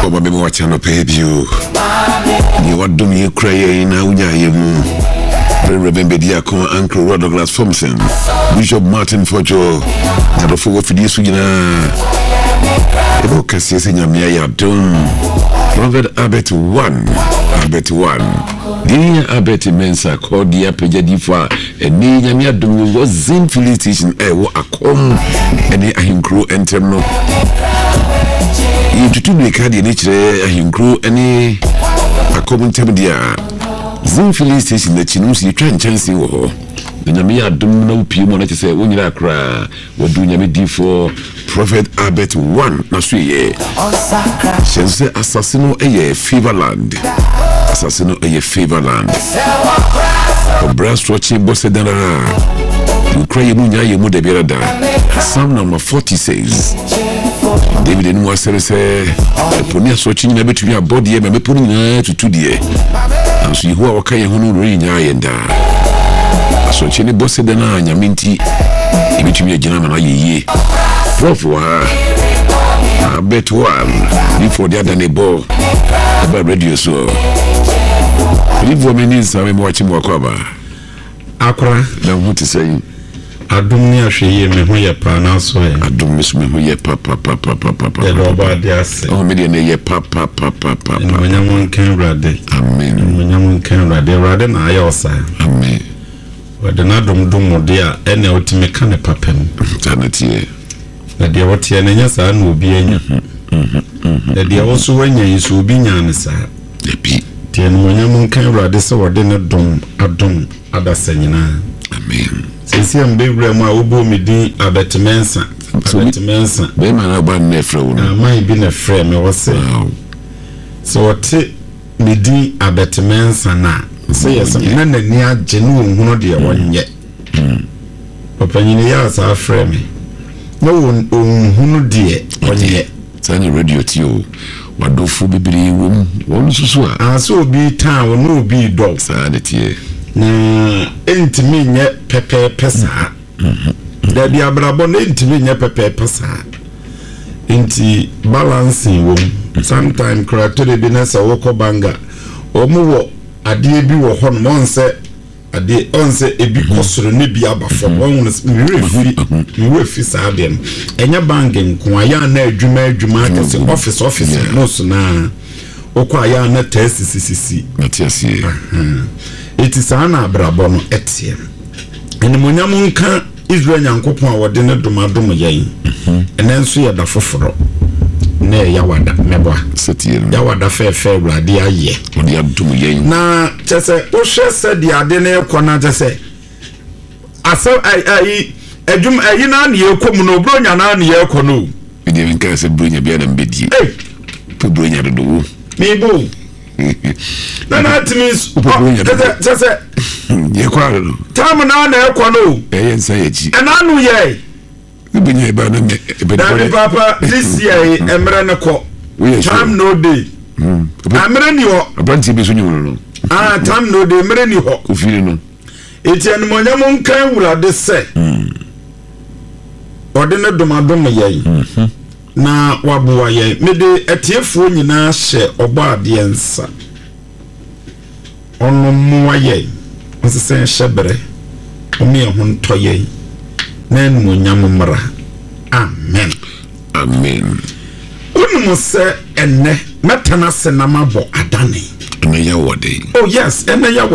Come on, watch and pay you. You what do you cry in a Reverend Diakon Uncle Rod Douglas Thompson, Bishop Martin Fojo, and the four for this week. Evoke says in your mere dome. Prophet Abet 1. The Abet Mensa called the Apejadifa, and Nina Dum was Zin filling station. A come and a him crew enter no. You to be cardi nature, a him crew any a common temple. Zin filling station that you know, you try and chance you. The Namia Dum no Pimo to say, when you are cry, what do you need for Prophet Abet 1? Nasui, Shense Assassino a Feverland. Assassino a Feverland. A brass watching Bossedana. You cry Munya Yemudebirada. Psalm number 40 says, David and Moise say, Ponias watching never to be a body and putting to 2 years. And so you are okay, who ring and so chene bosse de na nyaminti ebitumi agina na ye prof wa bet one before the other nebo about radio so before many some watching wakaba akra na what to say adum ni ahweye me ho ye pa na so ye adum misu me ho ye pa de roba de ase o me de ne ye pa nyamon kan rade amen nyamon kan rade na ayo sa amen wadana dum dia ene otime ka ne papam tanetie na dia wotie ne nya sa na obi anya na dia woso wanya yiso obi nya ne sa ebi tie no nyam kan urade se wode ne dum adum adasanyina amen sisi ambe wura mu a obo medin abetmensa be ma na ba ne frɛ wo na mai bi na frɛ me wo se so wote medin abetmensa na say yes na nani agye no hunu de wonye papa nyine ya sa frɛ me no hunu de wonye tani radio tio wadofu bibiri won susu a so obi tan won obi dog sa de tie na entimi nye pepe pesa da bi abrabo na entimi nye pepe pesa enti balancing wo sometime character bi na sa woko banga omuwo ade bi wo hon monse ade onse ebi kosoro ne bi abafo won mi refi sa ade no enya banking ko aya na adwuma kese office no so na okwa aya na tesisi matiasi eti sa na abrabo no etie ene monyam nka Israel nyankopon a wode ne domadom yan enenso ye da foforo na yawada meboa setie yawada fefe wrade aye odi adum yen na chese wo hwe se di ade na ekona chese asa ai adum ayi na na yekom no bronya na na yekono bidi nka se bronya bia na mbedi pu bronya do mebo na timis chese yekwaro tam na na ekono yensa yeji enanu ye Ibinye ba na me Daddy Papa this year emre ne ko time no day amre ni ho abranti bi so nyuno no time no day emre ni ho ofiri no eti an monyam nkan wurade se ode ne domadom ye na waboa ye mede etiefo nyina hye obaade ensa ono muwa ye nsese hyebere omi ehun toye nen monyam mra amen unu se enne metana se na mabo adane ene ya wode oh yes ene ya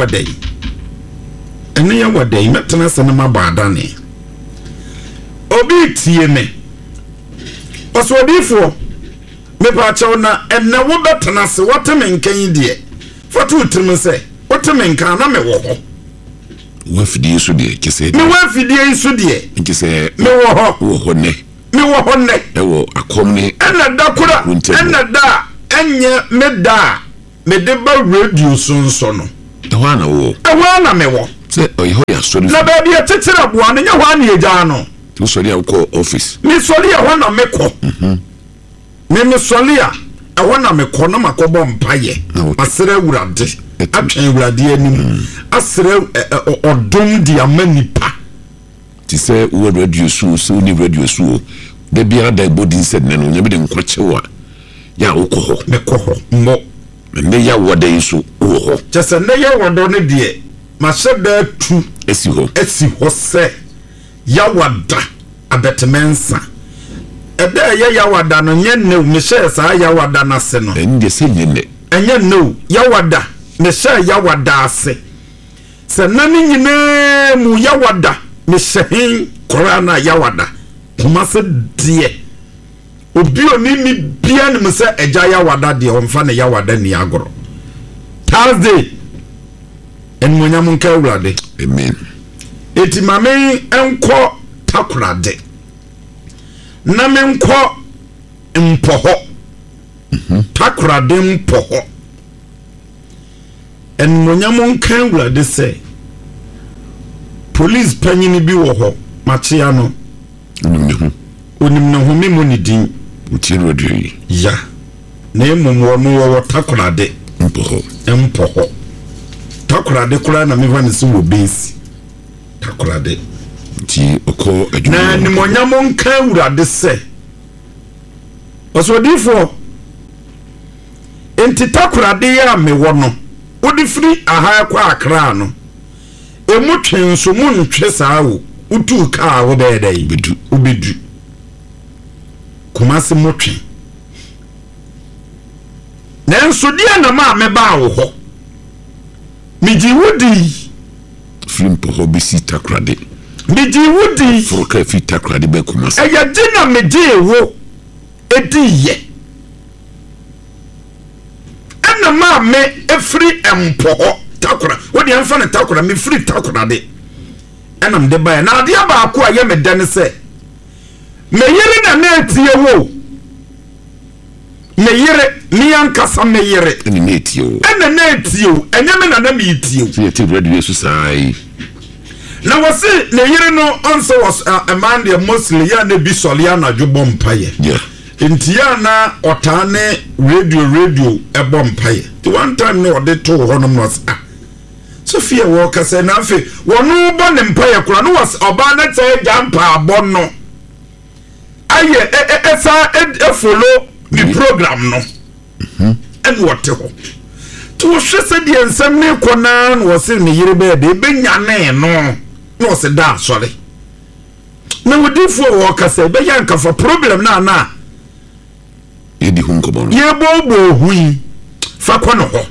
wode metana se na mabo adane obi tie me osodifo me pa chaw na enne wo betana se woteme nkan die fatu trim se woteme nkan na me wo ho wafidi so de kese me wafidi so de kese me wo ho ne ewo akomne ena dakura ena da enye meda mede ba radio sonso no ehwana wo ehwana me wo se oyo ya sori na ba bia tetera boa no nya hwana ye gya no tu sori akọ office me sori ehwana me ko me sori ehwana me ko na makobo mpaye asere wurade atwen wurade anim asere odom di amanipa ti se wo radio su so ni radio su de bia da body said no nya be de nkwachewa ya ukoho me koho mo ne ya wada yiso uho just ne ya wada ne de ma sheda tu esi ho se ya wada abetemensa ede ya wada no nye ne me she sa ya wada na se no ende se nye enye no ya wada me she ya wada ase se na ni nyine mu ya wada me shehin korana ya wada kuma se de obi oni bia ne se eja ya wada de omfa ne ya wada ni agoro Thursday en monyam nka wurade amen eti mame enko takurade na me enko mpoho takurade mpoho en monyam nka wurade se police panyini bi wo ho machia no onim ne ho memo ni din utiro de ya na emumwo no wo takurade mpoho takurade kura na meva ne so wo base takurade ti oko adwuma na ni monyamo nka wurade se osodifo enti takurade ya mewo no odi firi aha kwa akra no emu twenso mu ntwe saa wo utu ka wo beedai bedu kuma se motwe nanso dia na ma meba wo ho miji wudi flimpo hobisi takrade miji wudi foka fi takrade be kuma se eya dina miji wo ediye ana ma me efri empo takra wodi amfa ne takra me free takra de ana mde ba na ade aba ko aye me dane se me yire na na etie wo me yire ni ankasa me yire ni na etie wo ana na etie wo enya me na me etie wo ye te radio so sai na wose ne yire no onso was a man de mostly ya na bi solia na dwobo mpaye yeah intia na otane radio ebo mpaye the one time no de to honom was Sophia Walker say na fe wonu bo ne mpaye kura no was oba na tse jampa abonno aye esa follow the program no and what ho to hwese de ensem ne kona no wose ne yire be de benya ne no se da sorry na wodifo Walker say be yanka for problem na yedi hunkobo ye bobo hui fa kono ho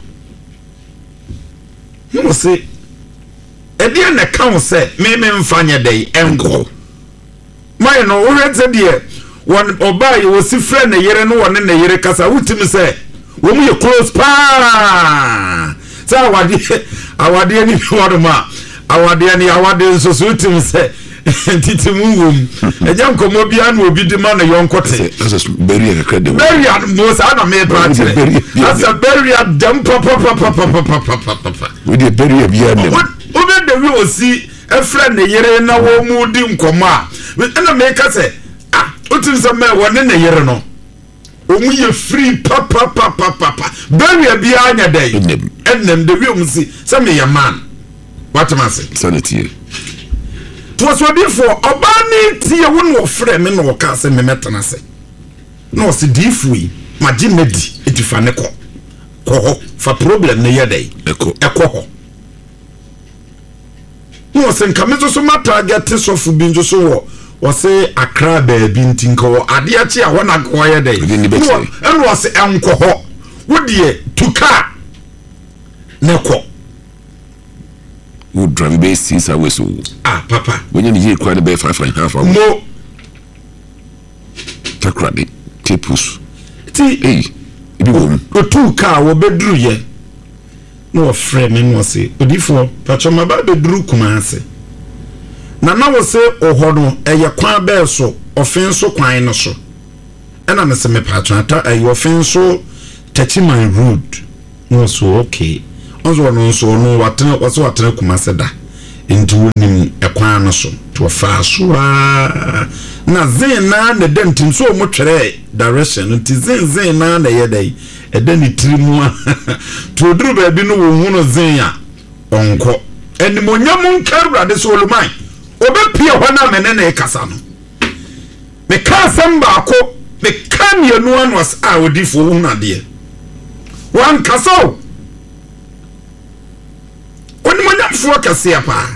no se ede na kan se me mfanya dai enko mai no wo hwete de won obai wo si frɛ ne yere no won ne yere kasa wutimi se wo mu ye close pa sa awade ni woduma awade ni awade nso so wutimi se titi mungum ejam komo bia na obi di ma na yonkote as bury a credit bury no sa na me branch as a bury dem papa we dey bury bia dem o be de we osi efra ne yere na wo mu di nkomo a na me ka se otin se me won ne yere no o mu ye free papa bury bia anya dai ennem de we mu si se me ye man what am I say sanity was what before obani tie won wo frɛ me no ka se me metana se no se difui magimedi etifa ne ko fa problem ne yedai eko ho no se nka me so mata get sofu bi njo so wo se akra ba bi ntinko ade a chi a wona ko yedai no wo se enko ho wo die tuka ne ko would drive be since I was so papa when you hear quite a bit 5.5 mo takrade tipus ti ibi wo tu car wo bedru ye no frame me no se odifo pacho ma ba bedru kuma ase na wo se oho no eye kwan be so ofin so kwan no so ena me se me pacho ata eye ofin so touch my road no so okay onzo no so no watena kuma se da ntu nim ekwan no so to fa so na zin na ne dentin so mo twere direction nti zin na na yedai edani trimu to duru ba bi no wo hu no zin ya onko enimonyam nkarurade so oluman obepie ho na menene kasa no me ka sam ba ko me kan ye no an was a odifo hu na de wan kaso oni mo nyamfo kase apa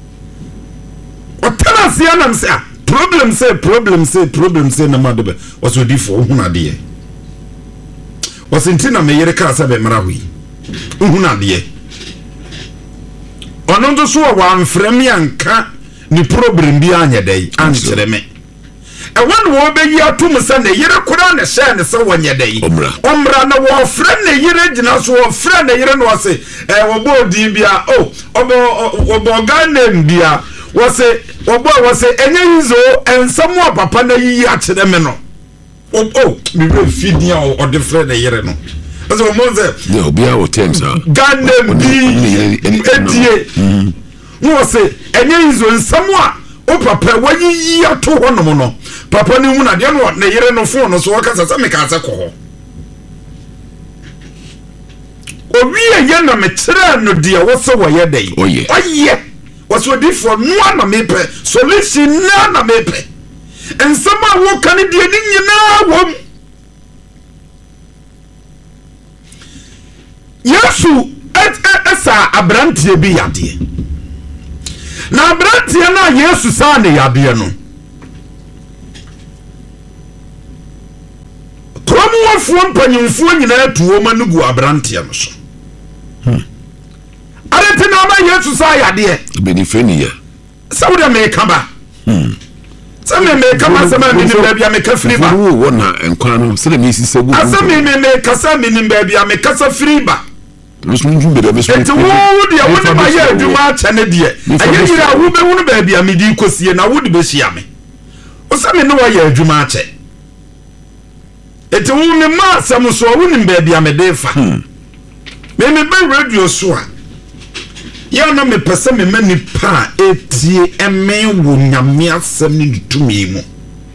otana se anam se problem say na madebe was odifo hu na de was ntina me yere ka sa be mara hu hu na de ono ndo so wa mframi anka ni problem bi anya dai ankyere me e won wo be yi atum se ne yere kura ne hye ne se wonye dai omra na wo frɛ ne yere gina so wo frɛ ne yere no wase wo bo di bia obo Ghana bia wase wase enye yizo ensam wa papa na yi akyere me no mi be fidia o de frɛ ne yere no aso mo ze no bia o tensa Ghana bi etie no se enye yizo ensam wa o papa wayi ato honom no papa ni hu na de no na yere no fo no so wakasa sa me ka ase ko owie ye na me kire no de wo se wo ye dai oye waso di for no na me pe solution na me pe ensama wo kan de ni nyina wom Yesu esa abrantie bi yade na abrantie na Yesu sa ne yade no kromu wafo mpanyimfo nyina tuwo manugu abrantie no so arete na ba Yesu sa yade benifenia sawuda me kaba Some me kama sama mi ni baby ameka free ba wo na enkwa no se me sise gu asami me kasa mi ni baby ameka free ba lusunju be be so eti wo de wo ne ba ya adwuma acha ne de aye yira wo be wo baby amedi kosie na wo de be hia me o sami ne wo ya adwuma acha eti wo me ma asam so wo ni baby amede fa me be radio so a ya na me pese me mani pa etie eme wo nyame asem ni tumi mu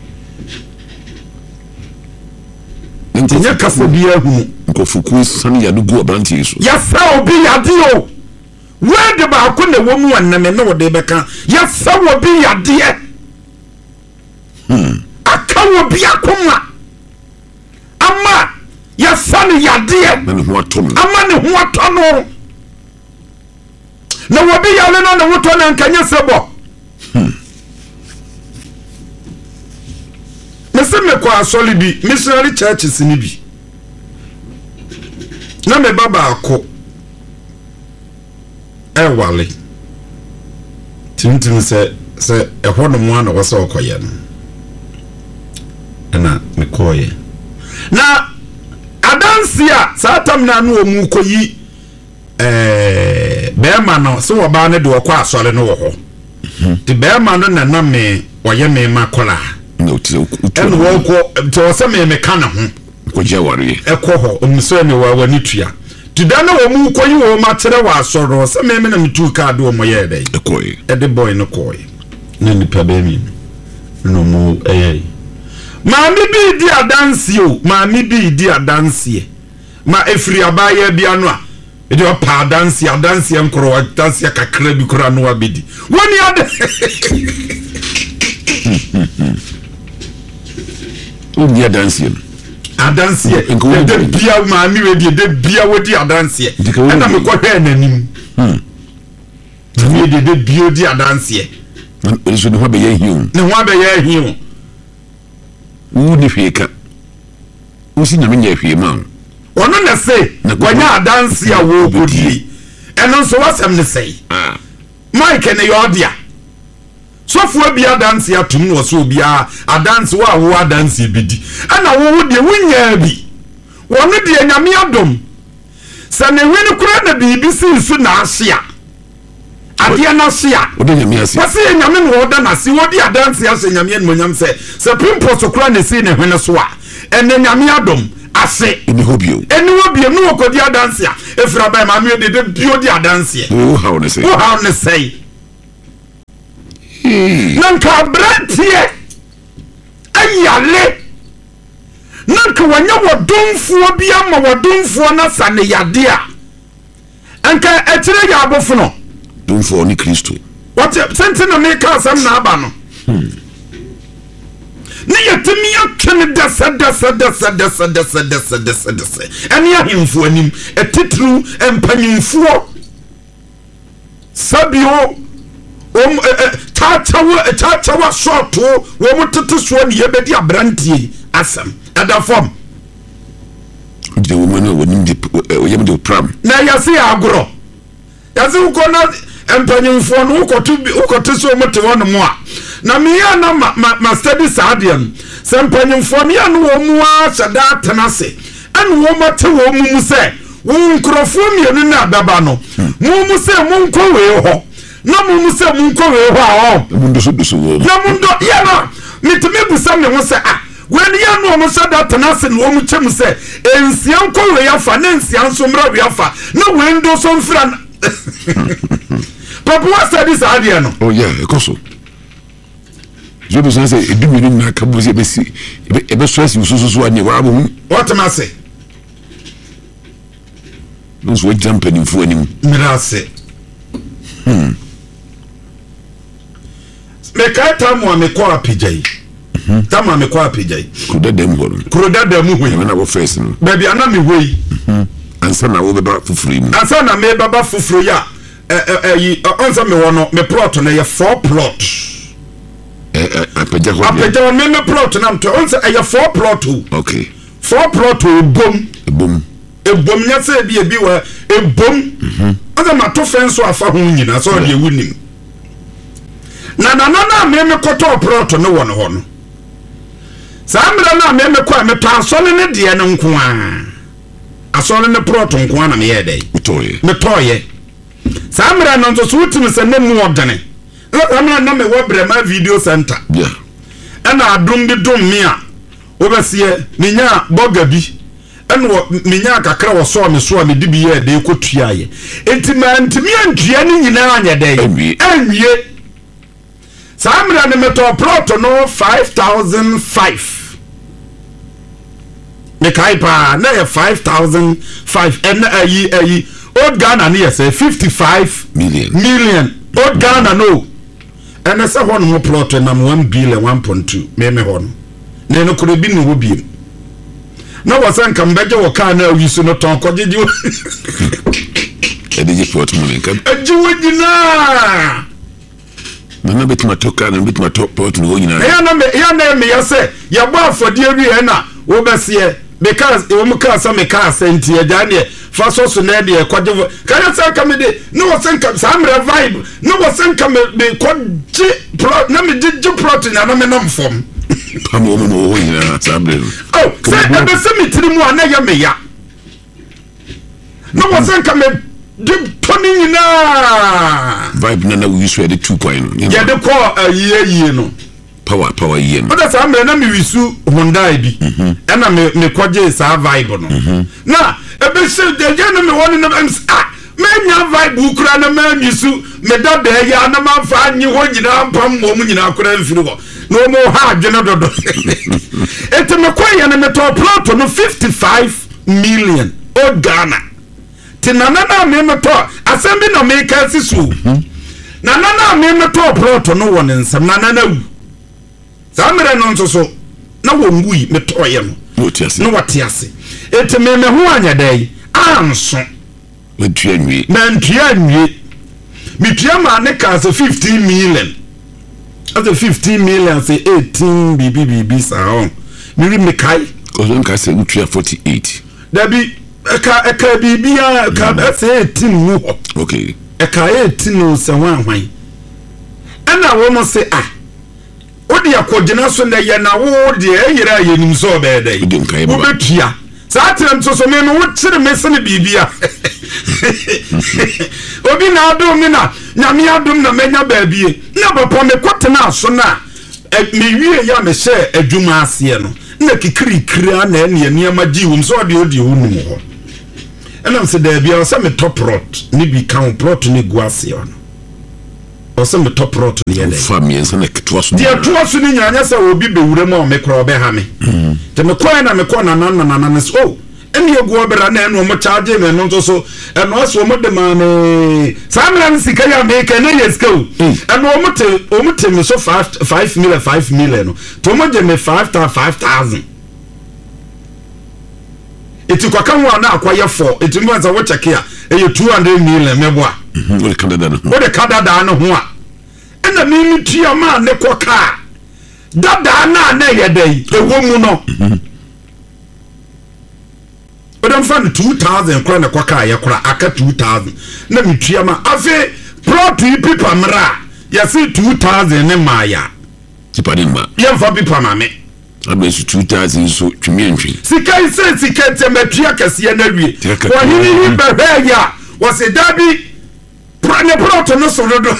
nya kafo bia hu nkofuku sani ya dugu abranti yesu ya sa obi yade o wede ba ko ne wo mu aname na wode beka ya sa obi yade aka obi akoma ama ya sa ne yade ama ne ho atono na wobi yale na woto na nkanya sebo meseme kwa solibi missionary churches ni bi na me baba ako wale tintin se ehwo no mu ana wose okoye no na me koye na adansia satam na no mu koyi bema no so woba ne de okwa asole no wo ho ti bema no na me woye me makola no ti en wo ko to se me kana ho ko je ware ho omso ne wa wani tua ti da na wo mu koyi wo ma tere wa asoro se me na metu ka de wo moye dai koyi de boy no koyi na ni pa be mi no mu ma mi bi di adansi o ma mi bi di adansi ma efri abaye bia no a ede o pa adansi enkoro adansi kakra bi kura no abedi woni ade Ubi adansi de bia ma mi we de bia wodi adansi na me ko hwe nanim mi de bia di adansi so ne ho be ye hiu u ni hweka u si na me nya hwe ma ono na se wanya adansi a wo godi eno so wasem ne sei Mike ne yodia sofu bia adansi atum no so bia adansi wo adansi bidi ana wo de wunya bi wono de nyame adom sane wini kura na bibi sinsu na ahia ade na ahia wo nyame ase wase nyame no woda na se wodi adansi ase nyame no nyam se pimpo so kura na si ne hwene so a ene nyame adom ase eni hobio no kodi adansi a efra ba ma me de bio di adansi wo how ne say nanka brantie ayale nanka wanya wodonfuo bi ama wodonfuo na sane yade a anka etire ya abofuno donfuo ni Kristo what sentence no make us am na aba no ne yetimi atwene dasa ene ahemfo anim etitru empanyimfo sabio tachawa soto wo mutete so ne yebedi abrantie asam adafom the woman wonim the pram na yase agoro yase ukona empanyimfo no ukote so mote wono mo a na me ya na ma study sadian sempanyimfo ne ya no wo mu a sada tenase anu wo mate wo mu se wo nkrofo mienu na baba no mu se mu nko we ho na mu se mu nko we ho a mu ndo so wo na mu ndo ya na mitime busa me ho se ah when ya no mo sada tenase no mu chem se ensia nko we ya fa na ensia nso mra we ya fa na we ndo so mfra Papa was study sadian no oh yeah ekoso je be say e dumi ni na kabuzi ebesi ebe stress so ani wa abo what am I say no so jump in fu anim mirase me kai tamu amekọ apejai tamu amekọ apejai kuroda dem ho na wo first no baby ana me hoi ansa na wo beba fufuru mu ansa na me baba fufuru ya onsa me wono me plot na ye 4 plot apejai me plot na mto onsa ye 4 plot okay 4 plot bom nya se bi wa ebom onsa ma to fenso afa ho nyina so de wunim na me koto plot no wono ho no samra na me kwa me to asole ne de ne nko a asole ne plot nko na me ye dai me toye samra no so wutim se ne mu odane samra na me wo brema video center yeah ana adum bi dum me a obesie menya boga bi eno menya kakra wo so me so me di bi ye de kotuaye ntimi antua ni nyina anya dai anwie samra ne meto plot no 5005 me kaipa na 5005 en ayi old Ghana ne say 55 million old Ghana no en say ho no plot na 1 billion 1.2 me ho no ne no kuro bi no ho biem na wasan kam beje wo ka na awisu no ton kojeje edije plot mo nka ajiwo jina na betima toka na betima top plot no nyina ya me ya say ya gba afode awie na wo besie because wo mu ka sa me ka senti ya jane fa so so na de kwaje ka ya say kam de no wasan kam samre vibe no wasan kam be kwaje plot na me jije plot na me nam fom pamo mo nyina samre oh say e be se mitiri mu ana ya me ya no wasan kam de toni na vibe na we use the 2.0 ya de ko ayi no power yen oda samre na me wisu Hyundai bi na me kwaje sa vibe no na e be se de ya na me woni na menya vibe ukura na manyisu me da de ya na manfa anyi ho nyina mpam mo mu nyina akura mfiri ho no mo ha adwene dodo ete me kwaya na me to plot no 55 million o Ghana tinana na me to asembi no me ka sisu na me to plot no won nsam na wu samere no nso na wo ngui me to ye no watiase ete me ho anya dai anso Ntuanwie mitua ma ne ka se 15 million as 15 million say 18 bb sao mi me kai ko ka se ntua 48 dabi eka bibia ka se 18 mu okay eka 18 no se hwan ana wo mo se odi akogena so na ye na wo de eyira yenim so be dai wo betua Saturn so me no wotire me se ne bibia obi na adom mi na nyame adom na menya baabie na papa me kwotena so na me wie ya me hye adwuma ase no na kikirikira na ene niam agiwum so de odi hunum ho enam se da bia so me top rot ni bi kan plot ni guase ono o se me top rot ni ele family se na ketwa so dia to so ni nyanya se obi bewura ma o me kro be ha me te me kwa na me kwa na so ene egu obera na eno mo charge me no nso so eno so mo de ma me samra sika ya me ka na yeska o eno o mo te me so 5 million no to mo je me 5,000 eti kwa kan wa na akwaya 4 eti mo za wo check ya e 200 million meboa wo de kadada no ho a ena mi tia ma ne koka dada na ye dai ewo mu no odam fan 2000 kora na koka ye kora aka 2000 na mi tia ma afi proti pipa mra ya si 2000 ne maya tipa ni ma ye mfa pipa ma me abesu 2000 so twemientwi sika temetua kese na wie wo hini hi behwe ya wo se dabi prane proto no so dodo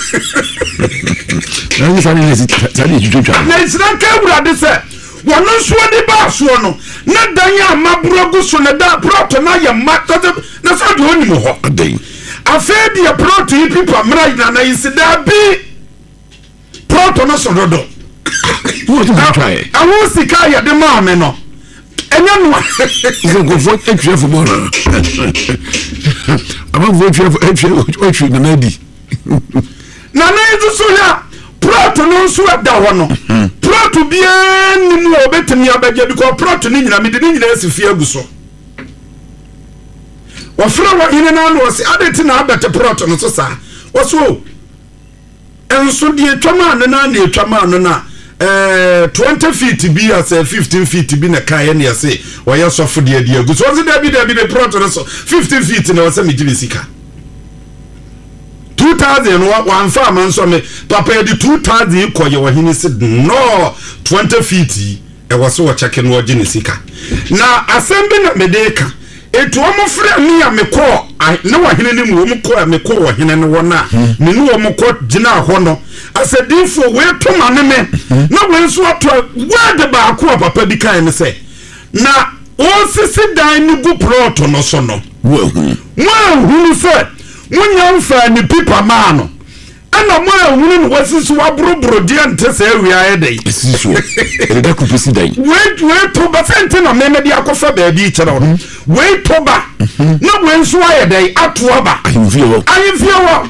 na sani jujuja na isran ka urade se wono so di ba so no na dan ya mabrogu so na da proto na ya matote na so de oni mo ho adan afedi ya proto yi pipa mra na isida bi proto no so dodo wo ti try awu sika ya de ma me no enya no izo go for etwe football ama vo etwe na nadi na izo so ya proto no so da ho no proto bia ni mu obetemi abaje because proto ni nyina me de ni nyina asifie aguso wa fra wa ine na no se adeti na abete proto no so sa wo so enso die twama na na twama no na 20 feet bi as 15 feet bi na kan na say waya sofo de agu so se da bi de proto so 15 feet na wasa mejili sika 2000 one farm nso me papa de 2000 koye wo hini se no 20 feet e wasa wo cheke no ogine sika na asembe na medeka etu omo fra mi ya mekọ na wa hene ni mu omo kọ mekọ wa hene ne wona me nu omo kọ gina ho no asedifo we to mane me na we nso ato word ba ko papa bi kan ne se na o sisi dan ni gu plot no so no wo hunu se munya mfa ni pipa ma no ana mo hunu no wasisi wabrobro dia ntese awia edai esiso e da kupisi dai we to ba sente na meme dia kofa ba bi kire no we to ba na we nso ayedai atoa ba ayimfio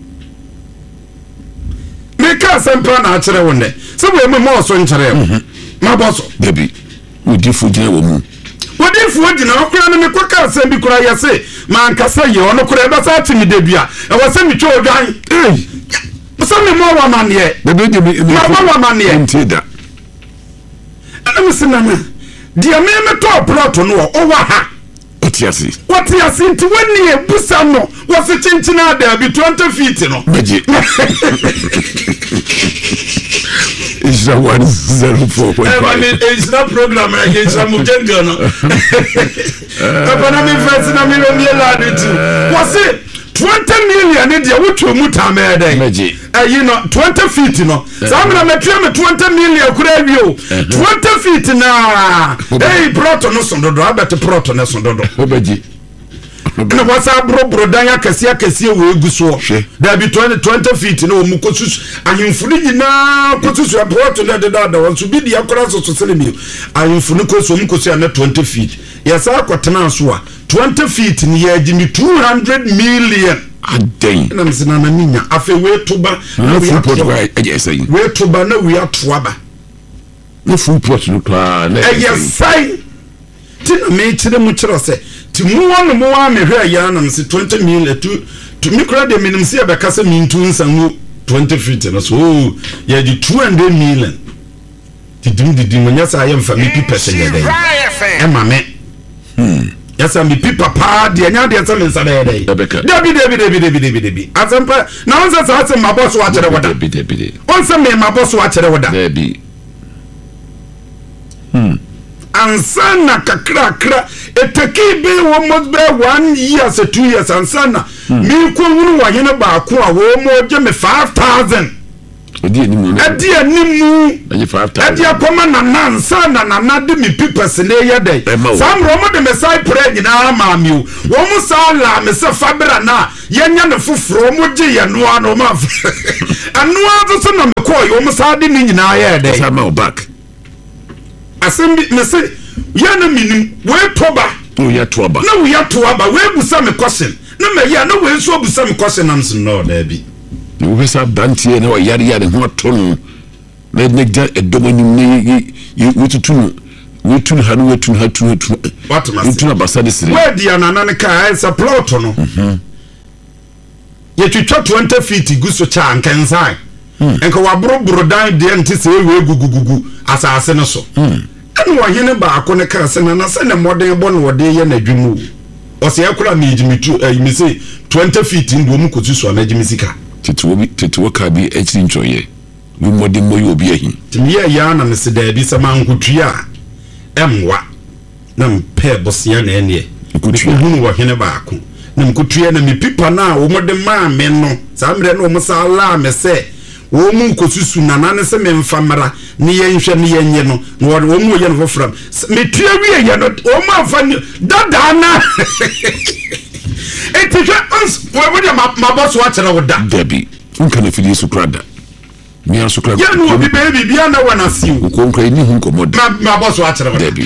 me ka sempa na akire wonne se we me mo so nkire ma boso baby odi fujina wo mu wodi fujina okura na me kwaka sembi kura yase ma nkasa ye ono kura ba sa timi de bia e wase mi twa odwan so me mo wa man ye baby de me wa man ye ntida ana me sinana dia me to plot no o wa ha otiasi nti wani ebusa no wase chinchina da bi 20 feet no beji is that 104.5 it's not program against Mujenga no papa na me first na me la dit wase 20 million in the wutu mutame dey beji you know 20 feet no samna metwe me 20 million kura bio 20 feet na proto no sondodo abete proto no sondodo beji na wasa bro dan akasi we guso da bi 20 feet no mu kosusu ahimfuni nyina kosusu proto no de da wonso bi dia kora so selemi ahimfuni kosu mu kosu na 20 feet yasa akotena so a 20 feet ni ya jimi 200 million aden na msina na minya afi we toba na we port wa ejesai we toba na we atoaba na full plot no kla na ejesai tina me chire mu chiro se ti mu wonu mu wa me hwe ya na msi 20 million to me kra de minim se be kasa mintu nsangu 20 feet na so ya di 200 million didi nya sa ya mfa mi pipese ya dai e ma me yasa mi pipa pa de nya de nsa nsa de dai debi azampa na onza sa ase maboso wa kere woda debi onsa me maboso wa kere woda debi ansana kakra eteki be wo must be 1 year or 2 years ansana mi ko wuru wa hene ba ko a wo mo je me 5000 odi eni mu adi animu adi 5000 adi akoma na nansa na de mi pipes ne ye dai sam ro mo de me sai pre nyina ma mi wo mo sala me se fabra na yenya ne foforo mo je ye no ano ma anu azo so na me ko yo mo sa de ni nyina ye dai sama back asembi me se yana minim we toba no ya to aba na we ya to aba we busa me question na me ya na we so busa me question am so no da bi no we sa dantie na wa yare ho to no na ja edomanim ne wetutu wetun ha no wetun ha tu what must wetun abasa de sire we dia na na ka is a plot no ye twitwa 20 feet guso cha nkensan enka wabrobro dan de enti se we gugugugu asase no so enu wahene ba akone ka se na se ne modern bo no wode ye na dwumu o se yakura na ejimitu mi se 20 feet ndo mu kotu so na ejimisika tetu ka bi echi nchoye we modern moyi obi ahi timiye ya na se da bi se mankutua emwa na mpe bosia na ene kutua hunu wahene ba ako na mkutua na mi pipa na wo modern ma me no sa mre no mo sa la me se wo mu kosusu na nane se me mfamara ni yenhwe ni yenye no wo mu ye no fofram me tua wie ye no wo ma fa dada na etike ons wo de ma boss wa kire wo da debi unka na fili sukrada mi asukra ya no bi baby bia na wana siu ko nkra ni hu komod ma boss wa kire wo debi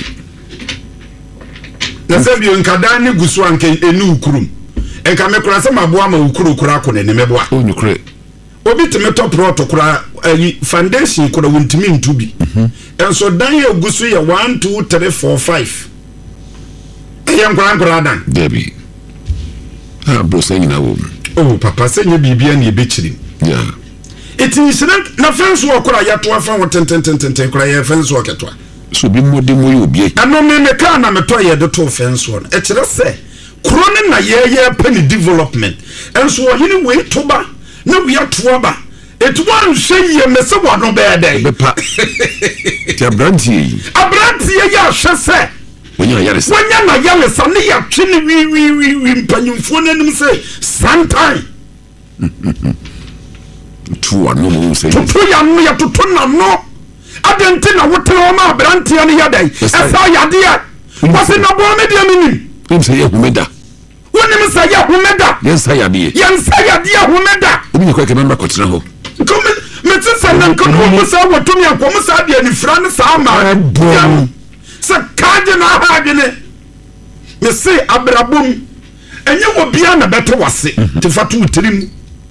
na se bi nkada ni gusu anke enu ukurum enka me kura se maboa ma ukuru kura ko ne meboa onyukre obi teme top protocol foundation kura wontimi ntubi enso dan ye gusu ye 1 2 3 4 5 ye nkura dan debi bro say na wo oh papa say nye bibia na ebechiri yeah it is na fence wo kura ya to afa wo tenten kura ye fence wo ketwa so bi modern moyi obi ano me ka na me to ye de to fence wo e kire se krone na ye penny development enso wo hini we to ba na we atoaba etuwa nhye me se wo no be dey bepa ti abrantie ya hwese wonya yaresa wonya na yaresa ne ya twene wi mpanyimfo nanim se sometime tu ano mo se to ya no ya to na no adenti na wotero ma abrantie ne ya dai esa yade ya wose na bo me dia minim imse ye humeda wonim se ya humeda yensa yade humeda obi ko ke member ko tena ho come me tse na nko mo sa wotomi akom sa dia ni fra ne sa ma se kaje na ha gene me se abrabom enye wo bia na beto wase te fatu utirim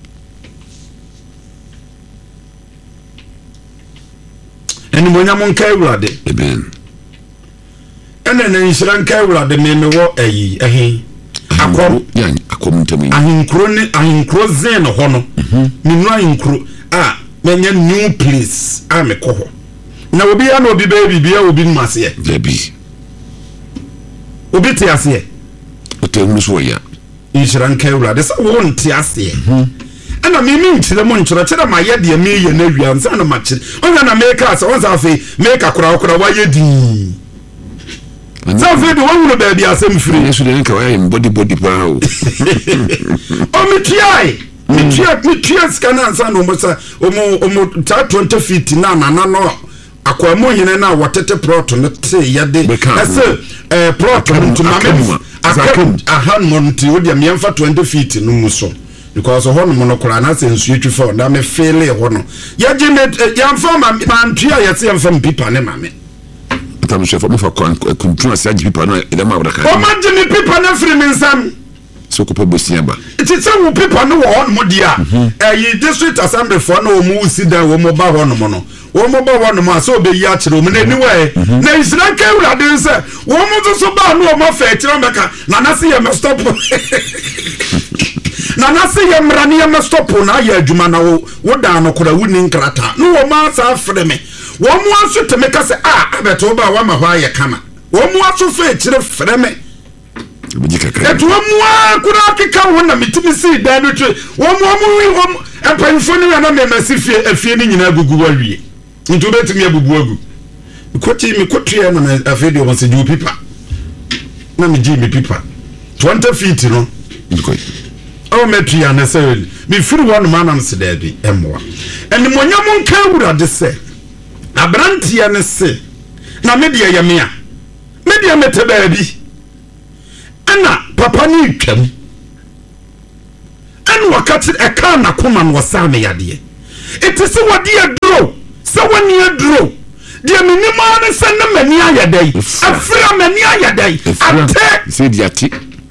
eni monya mon kai wurade amen ene na nshran kai wurade me wo ehi akom yan akom ntami ahinkro zen ho no minu ahinkro menye new place me ko ho na obi ya na obi baby bia obi nmase ye debi obi te ase o te hunu so ya nshran kai wurade sa wo nte ase ana mimi nchire mo nchire ma ye de me ye na wia nsa na ma chire onya na make us once afi make akura wa ye di so fe de won no baby asem free yesu de nka wa ye body pa o o mi try scanner nsa no mo sa o mo ta 20 feet na no akwa mo hine na watete proto no te ye de ese proto ntuma me akam ahan mo nti o de me mfa 20 feet no mu so because ho no no kora na sensu etwifo na me feel ho no ya je me ya mfa ma ntua ya se mfa mpipa ne ma me tam chef mo fa kontuna se agi pipa no ele ma braka o ma je ni pipa na free me nsam so ko pe bosia ba ti se wo pipa no wo no dia yi district assembly for no mu sida wo mo ba ho no mo no wo mo ba ho no ma so be yi a kire o me na ni we na isra ka urade se wo mo so ba no mo fa kire meka na se ye me stop na se ye mrani ye me stop na ye adwuma na wo da no kora wuni nkrata no wo ma sa afre me wo mo aso te meka se abeto ba wa ma hwa ye kama wo mo aso fa kire fre me etu wo mo akura keka wo na mitimi si da no twe wo mo empanfo ni na me masifie afie ni nyina gugu wa wie ntu betimi abubu agu mi kotue na afedi o se ju pipa na mi ji mi pipa 20 feet no nkoi o metu ya na se mi firi won ma na se da bi emwa eni monyam nka wurade se abrantia ne se na media ya mea media meteba bi ana papa ni twam anu wakati eka na koma no wasa me yade it is what dear dro so when you dro dia minima ne se na mani ayedai afra mani ayedai ate se diati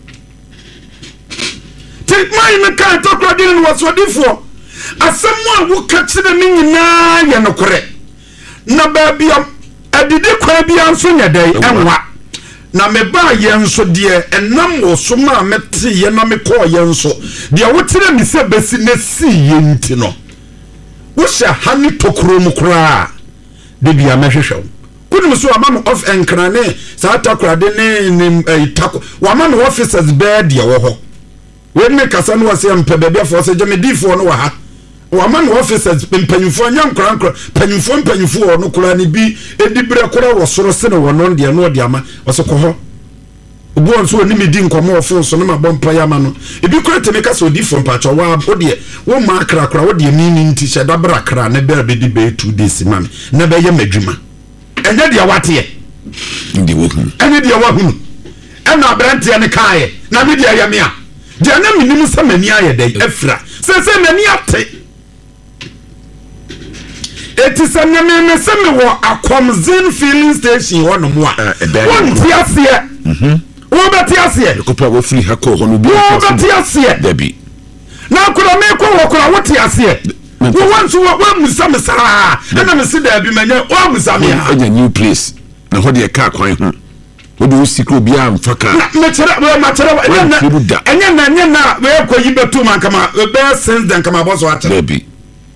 te mai me kan to kro din no wasodifo asemu a wo ka kire ne nyina ye no kore na ba bia adidi kwa bia nso nyedai enwa na me ba ye nso de enam wo so ma mete ye na me ko ye nso de wo tire mi se besi na si ye nti no wo sha hani tokro mu kra de bia mehwehwe kunu so ama no of enkrane sa takra de ne itako wa ma no officers bed ye wo ho we me kasa no wase ampe bebia fo se gemedifo no wa ha wa ma no officers mpanyufo nyankra mpanyufo no kura ne bi edibre kura wo soro se no wono de no de ama wase ko ho obo nso oni medi nkomo ofo so no ma bompa ya ma no ebi kura teme kasa odifo mpacho wa ode wo ma kra wo de mini nti she dabra kra ne be di be 2 days mami na be ye madwuma enye de wate ndi wo hu enye de wa hu ena abrantie ne kae na me de ya me a de na minim sa mani ayedai afra se mani ate eti se na me se me wo akomzin filling station wo no mo a won ti ase wo beti ase ko pa wo free hako ho no bi wo beti ase dabi na kura me ko wo kura wo ti ase wo wanso wo musa mesara na me se dabi manya wo musa me ha anya new place na ho de ka kwan ho wo do sikro bia mfaka me chere enya na we ko yibetu man kama be sense dan kama boso acha dabi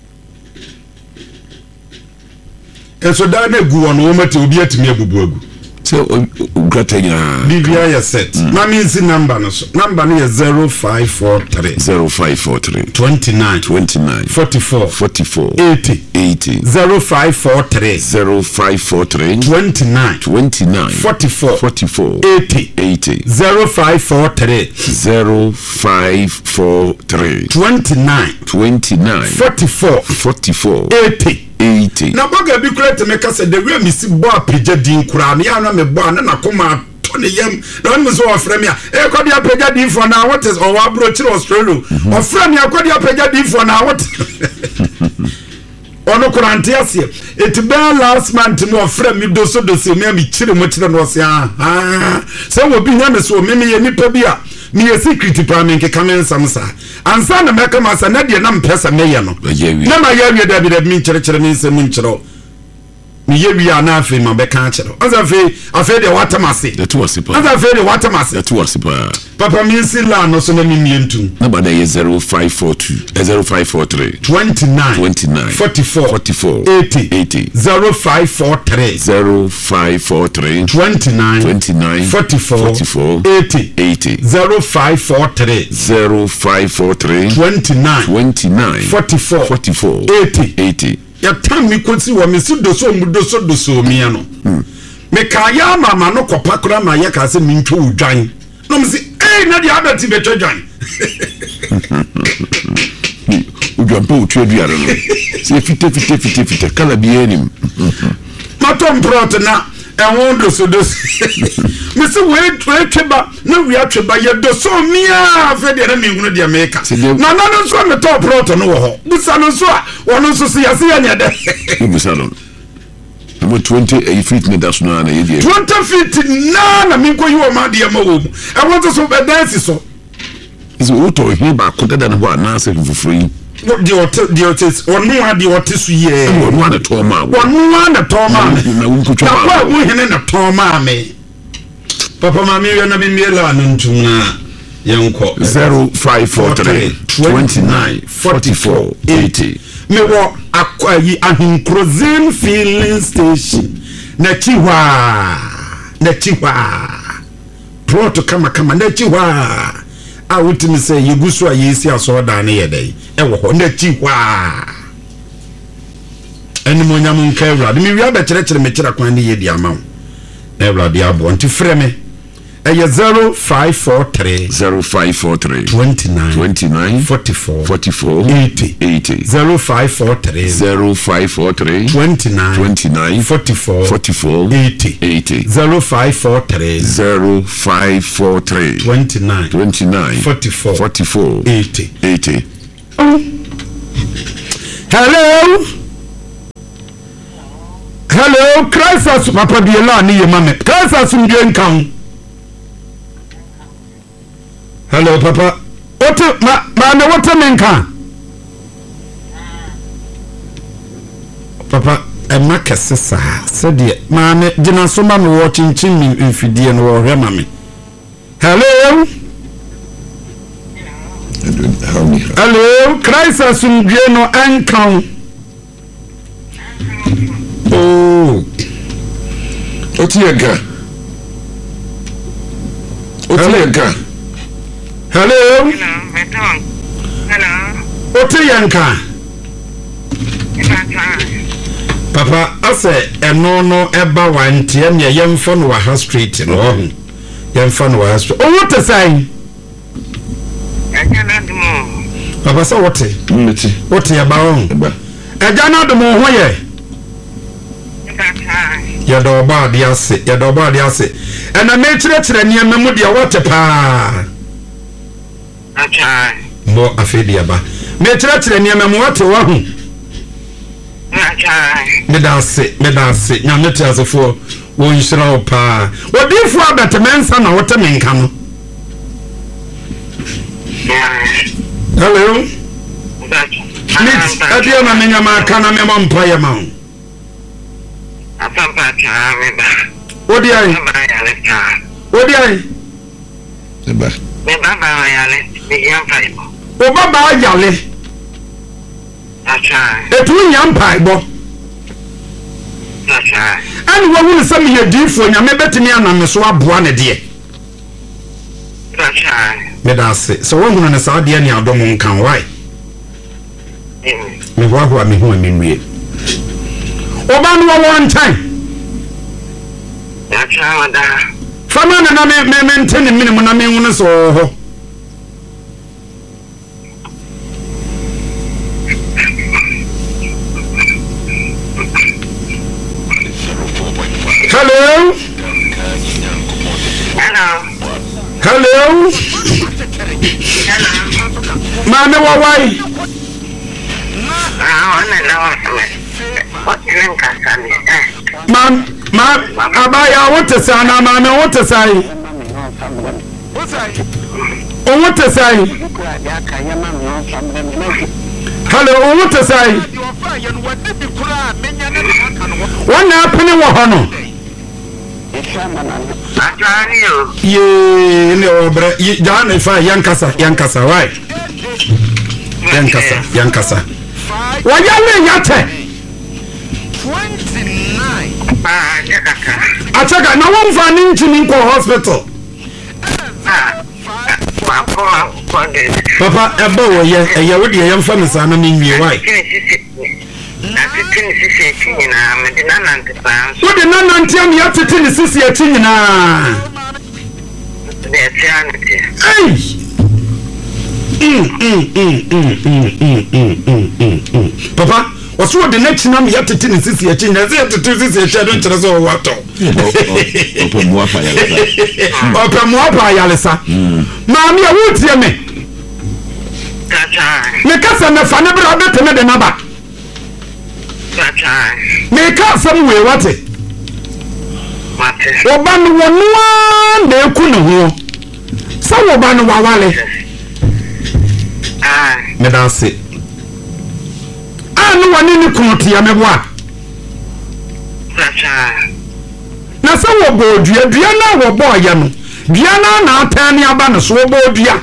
enso da na gu wono wo mate obi atimi abubu agu so gratanya bibia ya set na means number no so number no is 0543 29 44 80 0543 29 44 80 0543 29 44 80 na boga bi kura teme kase de we mi si bo apija din kura me ya na me bo na koma to ne yam na me so ofre me e ko de apija din for na what is or wa bro chiri Australia ofre me ko de apija din for na what ono kura antiase it be last month no ofre me doso me mi chiri mo chiri no se se wo bi nya me so me ye nipa bi a mi ye secret priming ke kamen samsa ansa na meka masa na de na mpesa meye no na ma ye wi da bi da mi chere mi se mun chero mi ye wi ana afi ma be kan chero ansa afi de watamase de to wasipa ansa afi de watamase de to wasipa papa mi si la no so na mi mientu na ba da ye 0542 0543 29 44 80 0543 29 44 80 0543 29 44 80 ya tam mi kwesi wa mi doso mi ano me ka ya mama no kopa kura ma ya ka se mi ntwo udwan no mi si na dia abati betwa dwan udwan po utwe duare no se fite kala bi enim matom prot na enwo doso me se we tweba na wi atweba ye doso mi a fe de na mi hunu de meka na no so me top prot no wo ho busa no so a wono so se yase ya nyade busa no mo 20 feet ne das no na ye 20 feet na mi ko yi o ma de ma wo e won so be dance so is auto he ba ko dada no na se fufuri the onu ade otesu ye onu ade to ma na unkutwa ma wo hene na to ma me papa ma mi na bi miela no ntuna yenko 0543 29 44 80 me wo akwayi ahinkrozin filling station na chiwa proto kama na chiwa a wutimi say yegusu a yesi aso da na yedai wo ho na chiwa eni monyam nka Ewurade mi wi abekere me kira kwan ne yedi ama wo Ewurade abo nti freme eye 0543 29 44 80 0543 29 44 80 0543 29 44 80 Hello Hello, Christ Papa Biela ni mame. Christ ndwe nkan. Hello Papa. What ma what menka? Papa, ma kese sa. Se de ma me gina so ma me wo chinchin mi mfidie no wo hwe ma me. Hello. Hello, Christ ndwe no nkan. Oh, Otiega. Hello. Otiyanka. Papa, I say, no, eba wanti em ye yemfa no wa street no ho. Yemfa no wa street. Oh, what to say? Papa, so what? What ya ba on? Eja na do mo ho ye. Ya do ba dia se. Ena me kire niam mu dia wote pa. Acha. Mo afedia ba. Me kire niam mu wote wa hu. Acha. Me danse. Nya me tiasefo wo nhira o pa. Odifo abetemensa na wote menka no. Hello. Nit adia na menya maka na me mampa ye ma. Apampa cha meba. Odi ai. Seba. Me baba yale, me yampa ibo. O baba yale. Acha. Etu yampa ibo. Acha. Ani wo hu se me yedifo nya me betimi anam so aboa ne de. Acha. Me da se. So wo hu ne sa de ne adom nkan why? Me ho me hu me nwie. Oba no one time. Acha wada. Fama na me maintain minimum na me hu so ho. Hello. Mama why? Abaya, what to say? Mama, what to say? Oh, what to say? Hello, what to say? One happening with Ye, John, if I Yankasa, right? Yankasa. Why yate? 29. Achaka, no one finding to hospital. Papa, ebo ye would ye young family son and me why? What the non tell me up to tell the sissy a china. Papa, what's what the next time you have to tell the sissy a china? They have to do this a shadow to the water. Open Mwapa Yalisa. Mammy, I would tell me. Make us a fanabra better than the number. Make us somewhere what it. Oban one de Kuno. Some Oban Wawale. Medasi. I know one in the country. I'm a what. Now, some of board, Diana or boy, Diana, now turn your banner, so board, dear.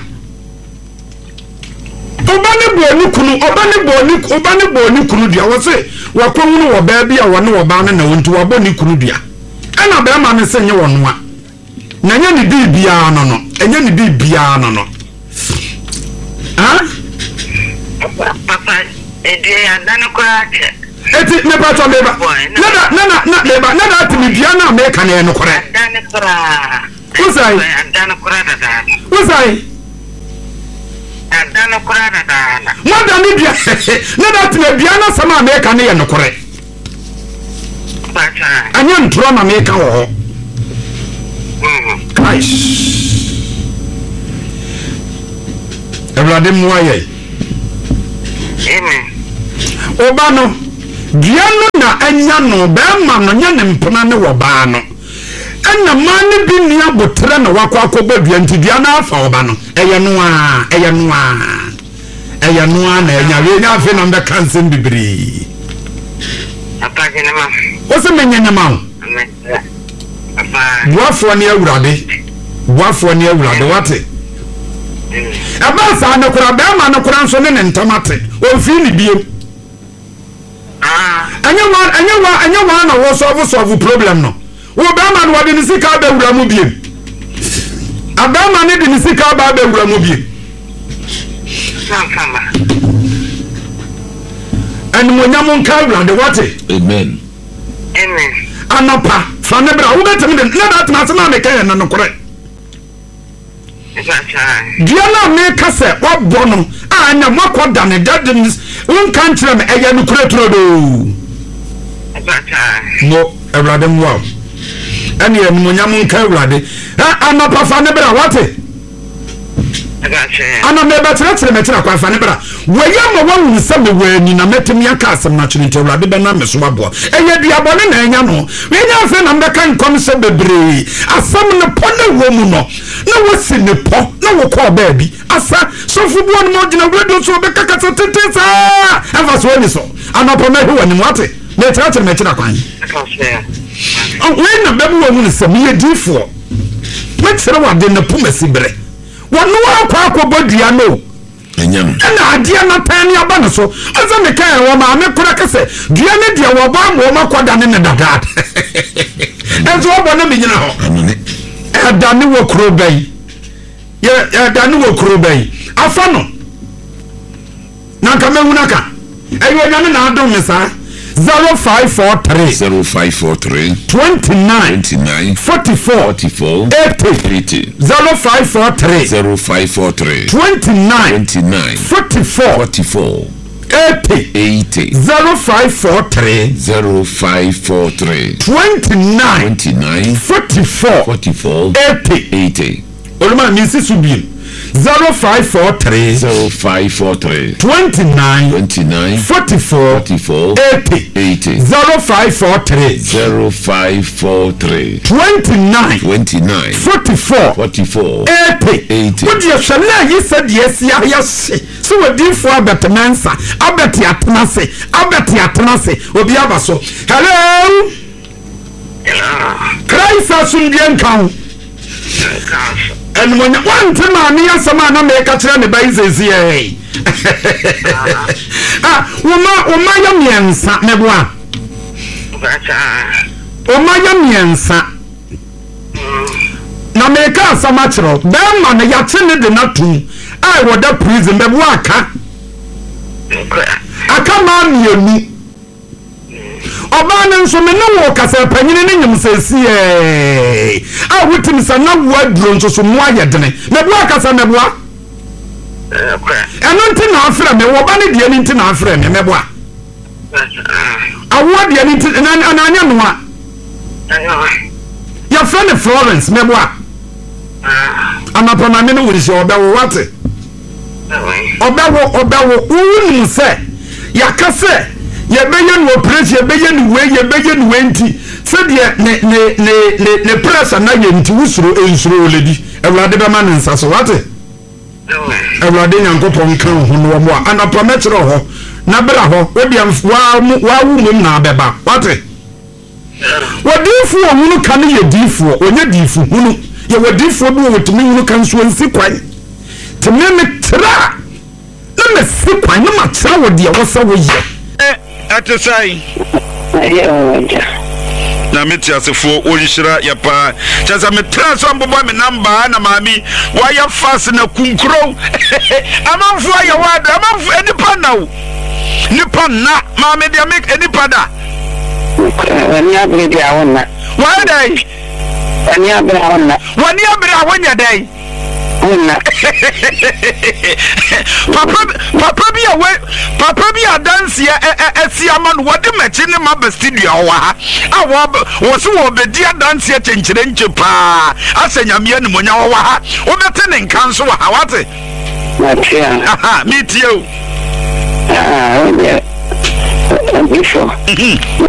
Obani boni kunu dia wo se wa kwonu wo ba bia wo ne wo ba na wontu wa boni kunu dia ana ba ma ne senye wo no a na nya ni bibia no no enya ni bibia no no ha papa ya dana ko ake eti me pa to beba na beba na da ti bibia na me ka na no kore dana kora usai dana kora da usai dana kora da dana mo da ni bia na da ti bibia na sama me ka na ye no kore anya ntro na me ka wo Christ Ebrade muaye Amen Obano Diano na anya no be ma no nya ne mpona ne wo ba no enna ma ne bi ni abotre na wakọ akọba dua ntidua na afa wo ba no eye no a na enya we nya afi na mbe kansem bibiri apage na ma o se menya nya ma apa buafo ne awurade wate aba sa na kura be ma na kura nso ne ntamate o fi ni biem anya wa na wo solve problem no wo be ma no wade ni sika ba wura mu biem abama ne de ni sika ba wura mu biem Sama. And Monyamon Kagla, the water. Amen. Amen. Anapa, Fanebra, who got me? Not Natana make and no correct. Diana make us a what bonum, and a mock what done a deadness, one country, a yanucretrodo. No, a radom wow. And yet Monyamon Kagla, Anapa Fanebra, what? Ana meba tere metra kwa fa ne bra weyama wawu se me wani na metemi aka asem na chiri ntewra de na meso abo eye duabone na enya no wenya fe na mbeka nkom se bebre asem ne po na wo mu no na wosi ne po na wo ko ba bi asa so fubuo no mo gina radio so be kaka tete sa eva so ni so ana po me he wani wate me tere metra kwa when na bebu wo mu ne se me difo me tere wade na pumasi bre wonu akwa bodua no enyam na adia na tani aba so aza me kan wo ma me kura kese dua ne dia wo ba mo makoda ne dada enzo wo bona me nyina ho adani wo kuro bai ya adani wo kuro bai afa no na ka mehunaka eyo nyane na adom me sa 0543 29 44 80 0543 29 44 80 0543 29 44 80 Oluma misi subim 0543 29 44 80 0543 29 44 80 Would you shall you said yes so we did for Abetansa Abeti Atanase Obiabaso hello Christ Asundian count and when one time near some man make a train by easy Umaya miensa nebwa Umaya miensa na meka samachro bema na yatene de natu I woda prison nebwa aka ma mienu Obana nso me no wo kasa panyine ne nyum sesi a wutim sa na wo aduro nso so mo ayedene me bo kasa me bo eno nti na afra me wo ba ne de ni nti na afra me bo awo de ni nti na anya no a ya friend Florence me bo anapa na me no wuri se obawo wate obawo unu se yakase ye beye no operation ye beye no we nti se de ne pressure na ye nti wusuro ensuro oledi ewrade be ma ne nsaso wate ewrade nyankopon kan ho no mo anapa metro ho na bra ho odi wa wu mum na beba wate wadifu hunu kan ye difu onye difu hunu ye wadifu bi wotumi hunu kan so nsi kwan teme me tra na me si kwan na ma tra wo de wo sa wo ye Atusai. Na meti asefo onhira ya pa. Chaza me transfer mbobo me number na mami. Wa ya fast na kunkro. Amanfu ya wada, amanfu enipa na wo. Nipa na mami dia make enipa da. Wani abiri dia wonna. Wa dai. Wani abiri wonna. Wani abiri wonya dai. Papa bi dance ya esiaman wode mechi ne maba studio wa ha wo so wo be dia dance ya chenchire nche pa asanyamia ne monya wa ha wo bete ne nkan so wa ha wate aha meet you before